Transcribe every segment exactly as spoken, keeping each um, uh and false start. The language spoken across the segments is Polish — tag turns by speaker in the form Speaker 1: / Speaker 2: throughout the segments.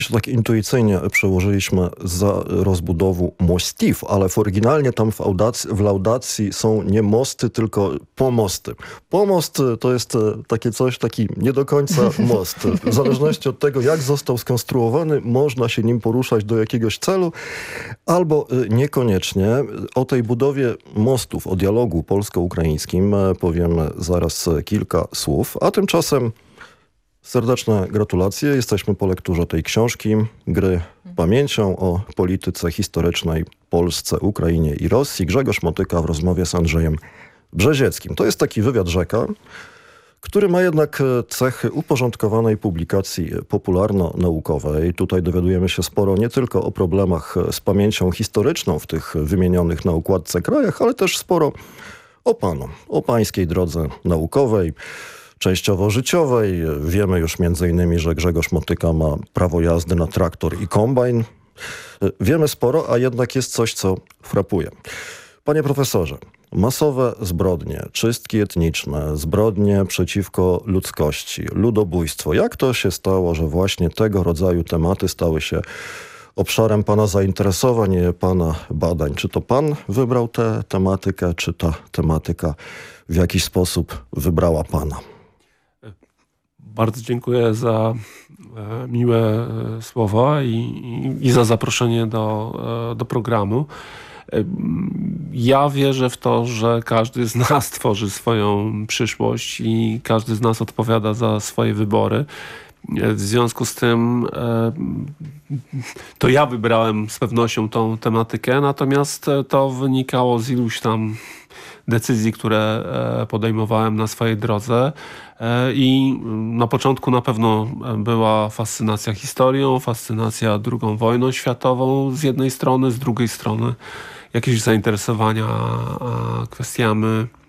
Speaker 1: tak intuicyjnie przełożyliśmy za rozbudową mostów, ale w oryginalnie tam w, audacji, w laudacji są nie mosty, tylko pomosty. Pomost to jest takie coś, taki nie do końca most. W zależności od tego, jak został skonstruowany, można się nim poruszać do jakiegoś celu, albo niekoniecznie. O tej budowie mostów, o dialogu polsko-ukraińskim powiemy zaraz kilka słów, a tymczasem serdeczne gratulacje. Jesteśmy po lekturze tej książki, Gry pamięcią o polityce historycznej Polsce, Ukrainie i Rosji. Grzegorz Motyka w rozmowie z Andrzejem Brzezieckim. To jest taki wywiad rzeka, który ma jednak cechy uporządkowanej publikacji popularno-naukowej. Tutaj dowiadujemy się sporo nie tylko o problemach z pamięcią historyczną w tych wymienionych na układce krajach, ale też sporo o panu, o pańskiej drodze naukowej, częściowo życiowej. Wiemy już między innymi, że Grzegorz Motyka ma prawo jazdy na traktor i kombajn. Wiemy sporo, a jednak jest coś, co frapuje. Panie profesorze, masowe zbrodnie, czystki etniczne, zbrodnie przeciwko ludzkości, ludobójstwo. Jak to się stało, że właśnie tego rodzaju tematy stały się obszarem pana zainteresowań, pana badań? Czy to pan wybrał tę tematykę, czy ta tematyka w jakiś sposób wybrała pana?
Speaker 2: Bardzo dziękuję za e, miłe e, słowa i, i, i za zaproszenie do, e, do programu. E, ja wierzę w to, że każdy z nas tworzy swoją przyszłość i każdy z nas odpowiada za swoje wybory. E, w związku z tym e, to ja wybrałem z pewnością tą tematykę, natomiast to wynikało z iluś tam decyzji, które podejmowałem na swojej drodze. I na początku na pewno była fascynacja historią, fascynacja drugą wojną światową z jednej strony, z drugiej strony jakieś zainteresowania kwestiami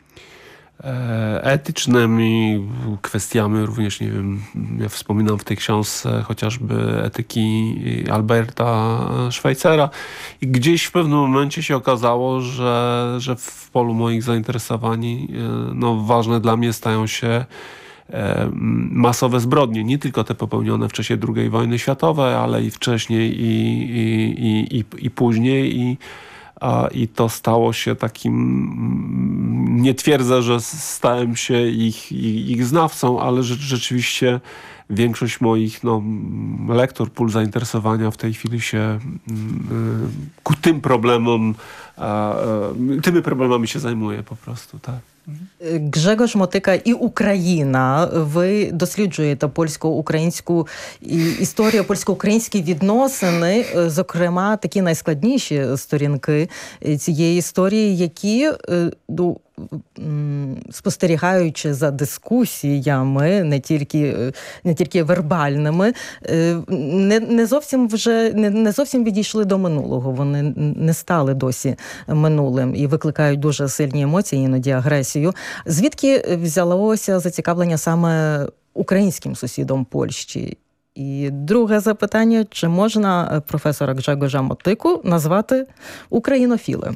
Speaker 2: etycznymi, kwestiami również, nie wiem, ja wspominam w tej książce chociażby etyki Alberta Schweitzera i gdzieś w pewnym momencie się okazało, że, że w polu moich zainteresowań no, ważne dla mnie stają się masowe zbrodnie, nie tylko te popełnione w czasie drugiej wojny światowej, ale i wcześniej i, i, i, i, i później i I to stało się takim, nie twierdzę, że stałem się ich, ich, ich znawcą, ale że, rzeczywiście większość moich no, lektur, pól zainteresowania w tej chwili się ku tym problemom, tymi problemami się zajmuje po prostu, tak.
Speaker 3: Гжегош Мотика і Україна. Ви досліджуєте польсько-українську історію, польсько-українські відносини, зокрема, такі найскладніші сторінки цієї історії, які, ну, спостерігаючи за дискусіями, не тільки, не тільки вербальними, не, не, зовсім вже, не, не зовсім відійшли до минулого. Вони не стали досі минулим і викликають дуже сильні емоції, іноді агресію. Звідки взялося зацікавлення саме українським сусідом Польщі? І друге запитання, чи можна професора Гжегожа Мотику назвати українофілем?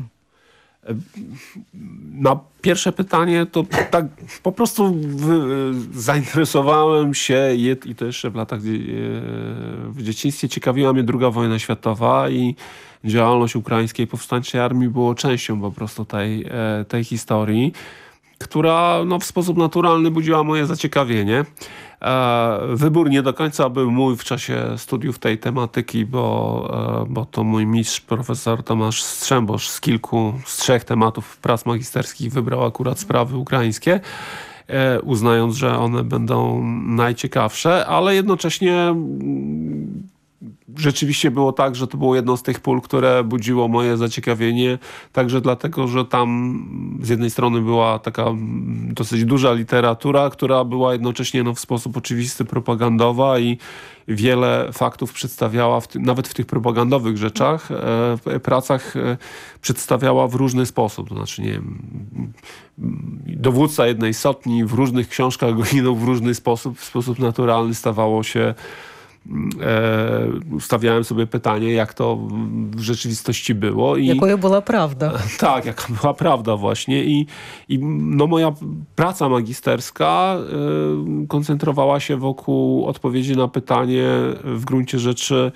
Speaker 2: Na pierwsze pytanie to tak po prostu w, zainteresowałem się i to jeszcze w latach w dzieciństwie ciekawiła mnie druga wojna światowa i działalność Ukraińskiej Powstańczej Armii było częścią po prostu tej, tej historii, która no, w sposób naturalny budziła moje zaciekawienie. Wybór nie do końca był mój w czasie studiów tej tematyki, bo, bo to mój mistrz, profesor Tomasz Strzembosz z kilku, z trzech tematów prac magisterskich wybrał akurat sprawy ukraińskie, uznając, że one będą najciekawsze, ale jednocześnie rzeczywiście było tak, że to było jedno z tych pól, które budziło moje zaciekawienie, także dlatego, że tam z jednej strony była taka dosyć duża literatura, która była jednocześnie no, w sposób oczywisty propagandowa i wiele faktów przedstawiała, w ty, nawet w tych propagandowych rzeczach, e, pracach e, przedstawiała w różny sposób. To znaczy, nie wiem, dowódca jednej sotni w różnych książkach ginął w różny sposób, w sposób naturalny stawało się e, stawiałem sobie pytanie, jak to w rzeczywistości było. I,
Speaker 3: Якою була правда?
Speaker 2: tak, jaka była prawda właśnie. I, i no moja praca magisterska y, koncentrowała się wokół odpowiedzi na pytanie w gruncie rzeczy,